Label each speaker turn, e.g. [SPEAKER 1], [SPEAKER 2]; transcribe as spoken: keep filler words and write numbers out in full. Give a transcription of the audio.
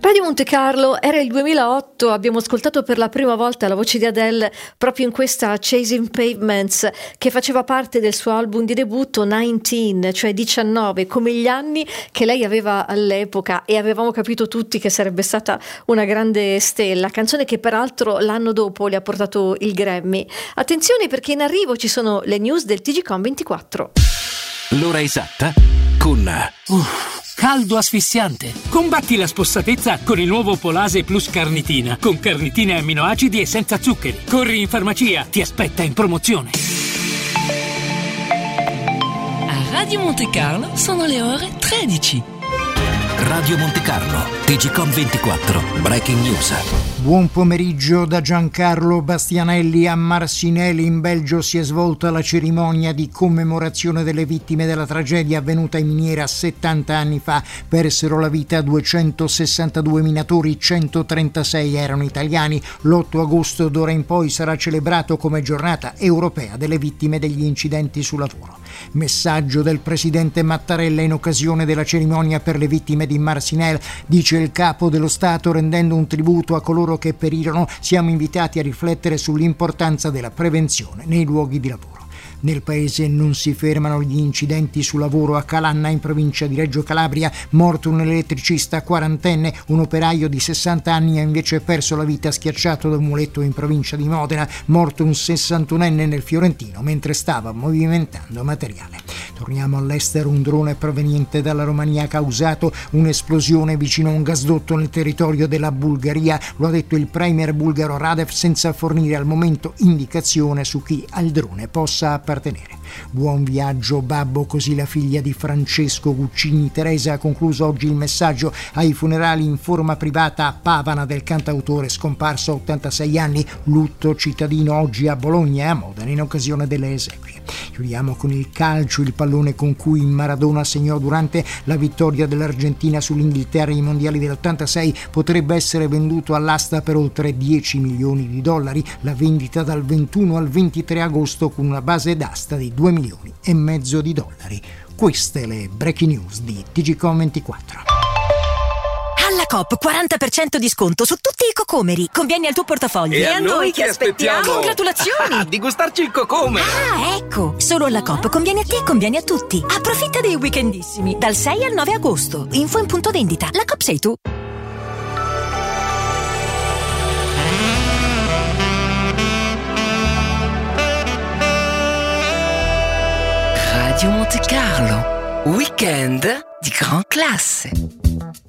[SPEAKER 1] Radio Monte Carlo, era il duemilaotto, abbiamo ascoltato per la prima volta la voce di Adele proprio in questa Chasing Pavements, che faceva parte del suo album di debutto diciannove, cioè diciannove, come gli anni che lei aveva all'epoca, e avevamo capito tutti che sarebbe stata una grande stella, canzone che peraltro l'anno dopo le ha portato il Grammy. Attenzione, perché in arrivo ci sono le news del T G Com ventiquattro.
[SPEAKER 2] L'ora esatta con...
[SPEAKER 3] Uff. Caldo asfissiante. Combatti la spossatezza con il nuovo Polase Plus Carnitina, con carnitine amminoacidi e senza zuccheri. Corri in farmacia, ti aspetta in promozione.
[SPEAKER 4] A Radio Monte Carlo sono le ore tredici.
[SPEAKER 2] Radio Monte Carlo, T G Com ventiquattro, Breaking News.
[SPEAKER 5] Buon pomeriggio da Giancarlo Bastianelli. A Marcinelle in Belgio si è svolta la cerimonia di commemorazione delle vittime della tragedia avvenuta in miniera settanta anni fa. Persero la vita duecentosessantadue minatori, centotrentasei erano italiani. L'otto agosto d'ora in poi sarà celebrato come giornata europea delle vittime degli incidenti sul lavoro. Messaggio del presidente Mattarella in occasione della cerimonia per le vittime di Marcinelle. Dice il capo dello Stato: rendendo un tributo a coloro che perirono, siamo invitati a riflettere sull'importanza della prevenzione nei luoghi di lavoro. Nel paese non si fermano gli incidenti sul lavoro. A Calanna, in provincia di Reggio Calabria, morto un elettricista quarantenne. Un operaio di sessanta anni ha invece perso la vita schiacciato da un muletto in provincia di Modena. Morto un sessantunenne nel Fiorentino mentre stava movimentando materiale. Torniamo all'estero. Un drone proveniente dalla Romania ha causato un'esplosione vicino a un gasdotto nel territorio della Bulgaria. Lo ha detto il premier bulgaro Radev, senza fornire al momento indicazione su chi al drone possa appartenere. Buon viaggio babbo, così la figlia di Francesco Guccini, Teresa, ha concluso oggi il messaggio ai funerali in forma privata a Pavana del cantautore scomparso a ottantasei anni. Lutto cittadino oggi a Bologna e a Modena in occasione delle esequie. Chiudiamo con il calcio. Il pallone con cui Maradona segnò durante la vittoria dell'Argentina sull'Inghilterra ai mondiali dell'ottantasei potrebbe essere venduto all'asta per oltre dieci milioni di dollari. La vendita dal ventuno al ventitré agosto con una base d'asta di due milioni e mezzo di dollari. Queste le breaking news di T G Com ventiquattro.
[SPEAKER 6] Alla Coop quaranta per cento di sconto su tutti i cocomeri. Conviene al tuo portafoglio.
[SPEAKER 7] E, e a noi che aspettiamo?
[SPEAKER 6] Congratulazioni!
[SPEAKER 7] Di gustarci il cocomero.
[SPEAKER 6] Ah, ecco! Solo alla Coop conviene a te e conviene a tutti. Approfitta dei weekendissimi dal sei al nove agosto. Info in punto vendita. La Coop sei tu.
[SPEAKER 4] Radio Monte Carlo, weekend di gran classe.